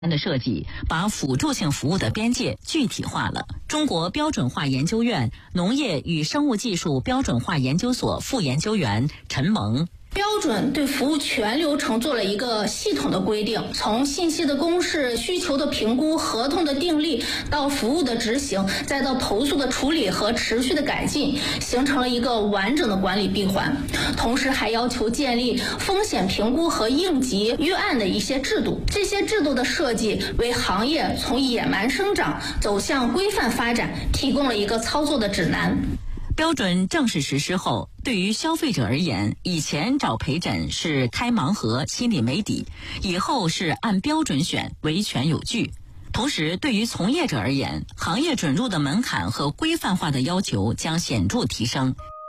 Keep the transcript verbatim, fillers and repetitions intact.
的设计把辅助性服务的边界具体化了。中国标准化研究院农业与生物技术标准化研究所副研究员陈萌。 标准对服务全流程做了一个系统的规定，从信息的公示、需求的评估、合同的订立，到服务的执行，再到投诉的处理和持续的改进，形成了一个完整的管理闭环。同时还要求建立风险评估和应急预案的一些制度，这些制度的设计为行业从野蛮生长走向规范发展提供了一个操作的指南。 标准正式实施后，对于消费者而言，以前找陪诊是开盲盒，心里没底，以后是按标准选，维权有据。同时，对于从业者而言，行业准入的门槛和规范化的要求将显著提升。